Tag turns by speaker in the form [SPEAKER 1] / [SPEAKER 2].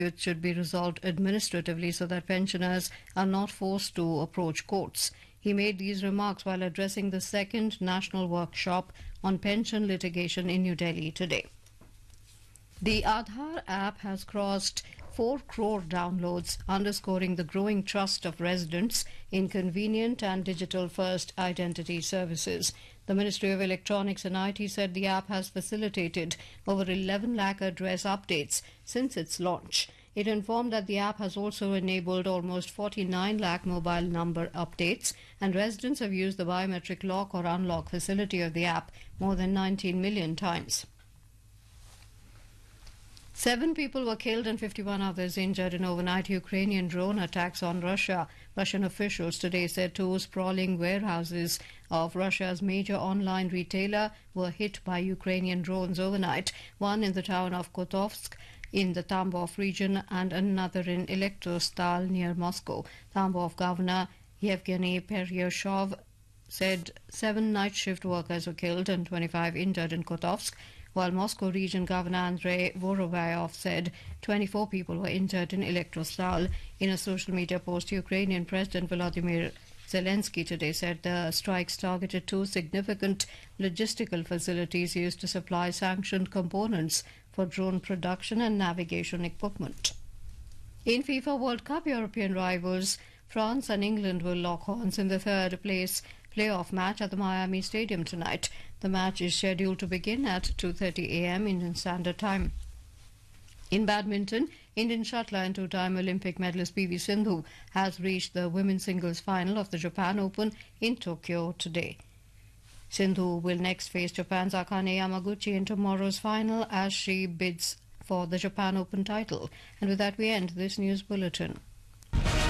[SPEAKER 1] disputes should be resolved administratively so that pensioners are not forced to approach courts. He made these remarks while addressing the second national workshop on pension litigation in New Delhi today. The Aadhaar app has crossed 4 crore downloads, underscoring the growing trust of residents in convenient and digital-first identity services. The Ministry of Electronics and IT said the app has facilitated over 11 lakh address updates since its launch. It informed that the app has also enabled almost 49 lakh mobile number updates, and residents have used the biometric lock or unlock facility of the app more than 19 million times. 7 people were killed and 51 others injured in overnight Ukrainian drone attacks on Russia. Russian officials today said 2 sprawling warehouses of Russia's major online retailer were hit by Ukrainian drones overnight, one in the town of Kotovsk in the Tambov region and another in Elektrostal near Moscow. Tambov Governor Yevgeny Peryashov said 7 night shift workers were killed and 25 injured in Kotovsk, while Moscow region governor Andrei Vorovyov said 24 people were injured in Elektrostal. In a social media post, Ukrainian President Volodymyr Zelensky today said the strikes targeted 2 significant logistical facilities used to supply sanctioned components for drone production and navigation equipment. In FIFA World Cup, European rivals France and England will lock horns in the third place playoff match at the Miami Stadium tonight. The match is scheduled to begin at 2:30 a.m. Indian Standard Time. In badminton, Indian shuttler and 2-time Olympic medalist PV Sindhu has reached the women's singles final of the Japan Open in Tokyo today. Sindhu will next face Japan's Akane Yamaguchi in tomorrow's final as she bids for the Japan Open title. And with that, we end this news bulletin.